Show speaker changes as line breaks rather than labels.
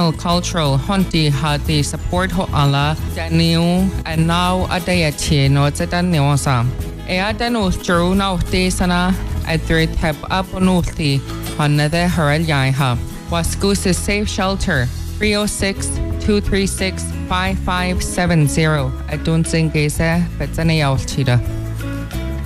traditional cultural hunty hati support ho ala Daniel and now adaya chino zetan neosa. Eadano drew now de sana adrit heb aponuti hanade haral yaiha. Waskus is safe shelter 306-236-5570. I don't think it's a but